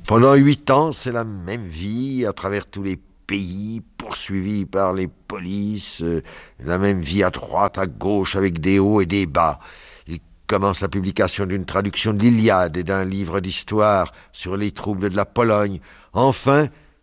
Pendant 8 ans, c'est la même vie à travers tous les pays, poursuivi par les polices, la même vie à droite, à gauche, avec des hauts et des bas. Il commence la publication d'une traduction de l'Iliade et d'un livre d'histoire sur les troubles de la Pologne. Enfin,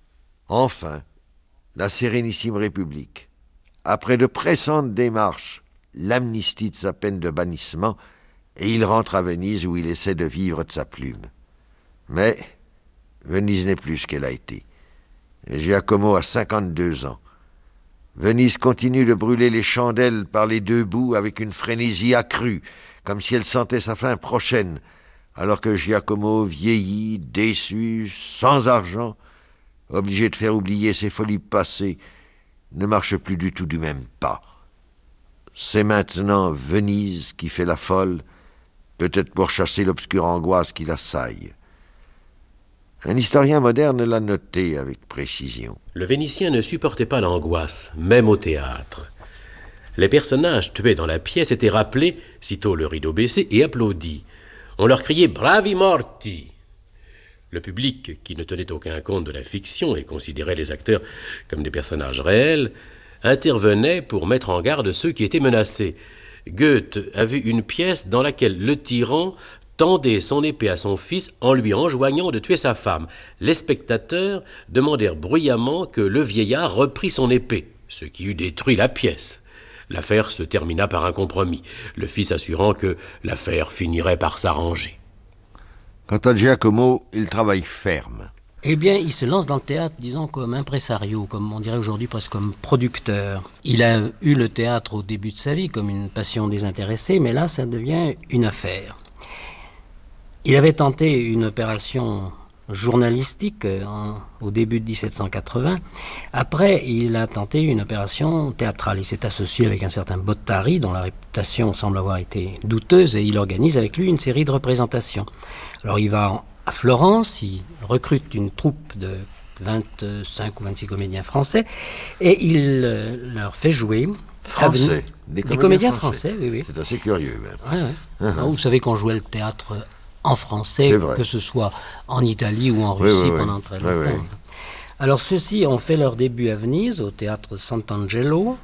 la Sérénissime République. Après de pressantes démarches, l'amnistie de sa peine de bannissement, et il rentre à Venise où il essaie de vivre de sa plume. Mais Venise n'est plus ce qu'elle a été. Et Giacomo a 52 ans. Venise continue de brûler les chandelles par les deux bouts avec une frénésie accrue, comme si elle sentait sa fin prochaine, alors que Giacomo vieillit, déçu, sans argent, obligé de faire oublier ses folies passées, ne marche plus du tout du même pas. C'est maintenant Venise qui fait la folle, peut-être pour chasser l'obscure angoisse qui l'assaille. Un historien moderne l'a noté avec précision. Le Vénitien ne supportait pas l'angoisse, même au théâtre. Les personnages tués dans la pièce étaient rappelés, sitôt le rideau baissé, et applaudis. On leur criait « Bravi morti !» Le public, qui ne tenait aucun compte de la fiction et considérait les acteurs comme des personnages réels, intervenait pour mettre en garde ceux qui étaient menacés. Goethe a vu une pièce dans laquelle le tyran tendait son épée à son fils en lui enjoignant de tuer sa femme. Les spectateurs demandèrent bruyamment que le vieillard reprît son épée, ce qui eût détruit la pièce. L'affaire se termina par un compromis, le fils assurant que l'affaire finirait par s'arranger. Quant à Giacomo, il travaille ferme. Eh bien, il se lance dans le théâtre, disons, comme impresario, comme on dirait aujourd'hui presque comme producteur. Il a eu le théâtre au début de sa vie comme une passion désintéressée, mais là, ça devient une affaire. Il avait tenté une opération journalistique au début de 1780. Après, il a tenté une opération théâtrale. Il s'est associé avec un certain Bottari, dont la réputation semble avoir été douteuse, et il organise avec lui une série de représentations. Alors, il va à Florence, il recrute une troupe de 25 ou 26 comédiens français, et il leur fait jouer... Français, des comédiens français, oui. C'est assez curieux, même. Ouais. Vous savez qu'on jouait le théâtre en français, que ce soit en Italie ou en Russie pendant très longtemps. Oui. Alors ceux-ci ont fait leur début à Venise, au théâtre Sant'Angelo,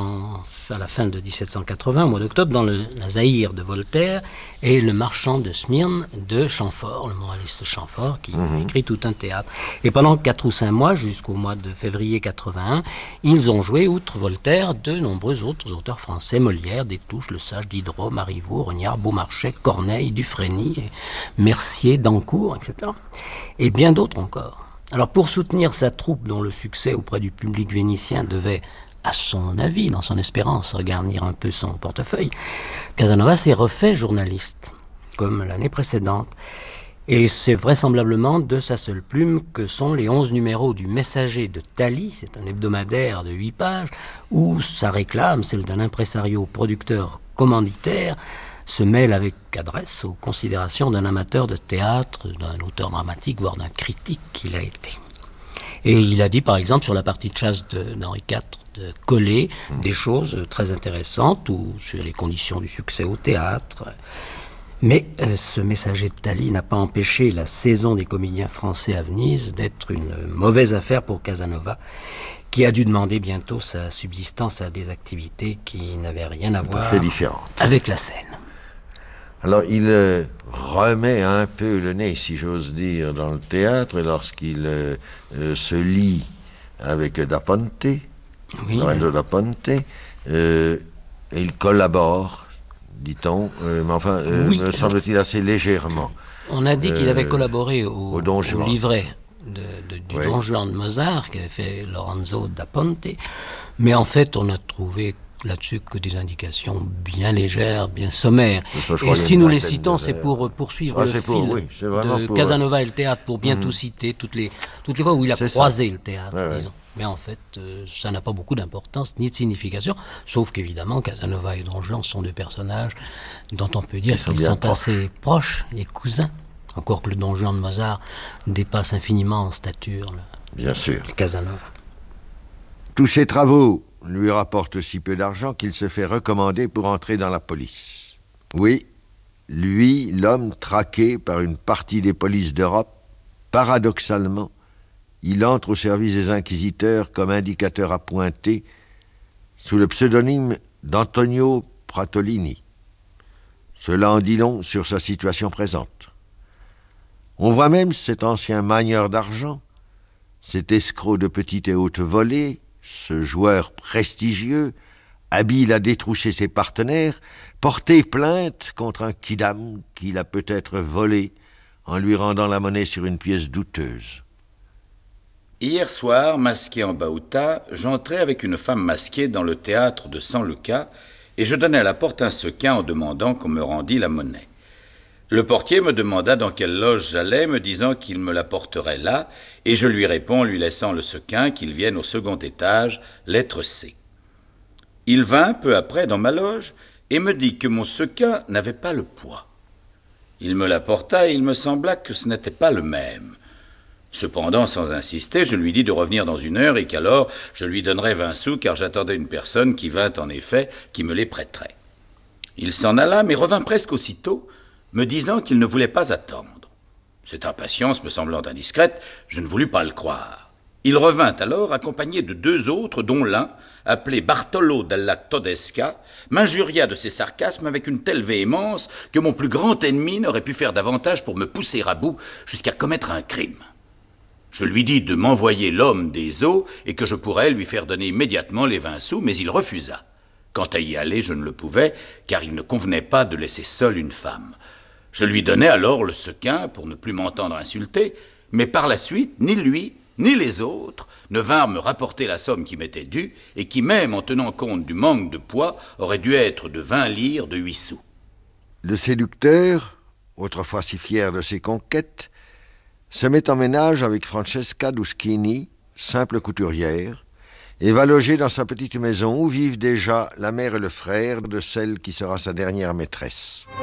à la fin de 1780, au mois d'octobre, dans la Zaïre de Voltaire et le marchand de Smyrne de Chamfort, le moraliste Chamfort, qui écrit tout un théâtre. Et pendant 4 ou 5 mois, jusqu'au mois de février 81, ils ont joué, outre Voltaire, de nombreux autres auteurs français, Molière, Destouches, Le Sage, Diderot, Marivaux, Rognard, Beaumarchais, Corneille, Dufresne, Mercier, Dancourt, etc. Et bien d'autres encore. Alors pour soutenir sa troupe dont le succès auprès du public vénitien devait, à son avis, dans son espérance, regarnir un peu son portefeuille, Casanova s'est refait journaliste, comme l'année précédente. Et c'est vraisemblablement de sa seule plume que sont les 11 numéros du Messager de Thalie, c'est un hebdomadaire de 8 pages, où sa réclame, celle d'un impresario producteur commanditaire, se mêle avec adresse aux considérations d'un amateur de théâtre, d'un auteur dramatique, voire d'un critique qu'il a été. Et il a dit, par exemple, sur la partie de chasse d'Henri IV de Collet, des choses très intéressantes, ou sur les conditions du succès au théâtre. Mais ce Messager de Thalie n'a pas empêché la saison des comédiens français à Venise d'être une mauvaise affaire pour Casanova, qui a dû demander bientôt sa subsistance à des activités qui n'avaient rien à voir avec la scène. Alors, il remet un peu le nez, si j'ose dire, dans le théâtre, lorsqu'il se lie avec Da Ponte, Lorenzo da Ponte, et il collabore, dit-on, mais enfin, me semble-t-il assez légèrement. On a dit qu'il avait collaboré au livret du Don Juan de Mozart, qu'avait fait Lorenzo da Ponte, mais en fait, on a trouvé là-dessus que des indications bien légères, bien sommaires. Et si nous les citons, c'est pour poursuivre le fil de Casanova et le théâtre, pour bien tout citer, toutes les fois où il a croisé le théâtre, disons. Mais en fait, ça n'a pas beaucoup d'importance ni de signification, sauf qu'évidemment, Casanova et Don Juan sont 2 personnages dont on peut dire qu'ils sont assez proches, les cousins. Encore que le Don Juan de Mozart dépasse infiniment en stature le Casanova. Tous ces travaux lui rapporte si peu d'argent qu'il se fait recommander pour entrer dans la police. Oui, lui, l'homme traqué par une partie des polices d'Europe, paradoxalement, il entre au service des inquisiteurs comme indicateur appointé sous le pseudonyme d'Antonio Pratolini. Cela en dit long sur sa situation présente. On voit même cet ancien manieur d'argent, cet escroc de petite et haute volée, ce joueur prestigieux, habile à détroucher ses partenaires, porter plainte contre un quidam qu'il a peut-être volé en lui rendant la monnaie sur une pièce douteuse. Hier soir, masqué en Bauta, j'entrai avec une femme masquée dans le théâtre de San Luca et je donnai à la porte un sequin en demandant qu'on me rendît la monnaie. Le portier me demanda dans quelle loge j'allais, me disant qu'il me l'apporterait là, et je lui réponds en lui laissant le sequin qu'il vienne au second étage, lettre C. Il vint peu après dans ma loge et me dit que mon sequin n'avait pas le poids. Il me l'apporta et il me sembla que ce n'était pas le même. Cependant, sans insister, je lui dis de revenir dans 1 heure et qu'alors je lui donnerais 20 sous car j'attendais une personne qui vint en effet, qui me les prêterait. Il s'en alla mais revint presque aussitôt, me disant qu'il ne voulait pas attendre. Cette impatience me semblant indiscrète, je ne voulus pas le croire. Il revint alors accompagné de 2 autres, dont l'un, appelé Bartolo della Todesca, m'injuria de ses sarcasmes avec une telle véhémence que mon plus grand ennemi n'aurait pu faire davantage pour me pousser à bout jusqu'à commettre un crime. Je lui dis de m'envoyer l'homme des eaux et que je pourrais lui faire donner immédiatement les 20 sous, mais il refusa. Quant à y aller, je ne le pouvais, car il ne convenait pas de laisser seule une femme. Je lui donnai alors le sequin pour ne plus m'entendre insulter, mais par la suite, ni lui, ni les autres ne vinrent me rapporter la somme qui m'était due et qui, même en tenant compte du manque de poids, aurait dû être de 20 lires de 8 sous. Le séducteur, autrefois si fier de ses conquêtes, se met en ménage avec Francesca Duschini, simple couturière, et va loger dans sa petite maison où vivent déjà la mère et le frère de celle qui sera sa dernière maîtresse.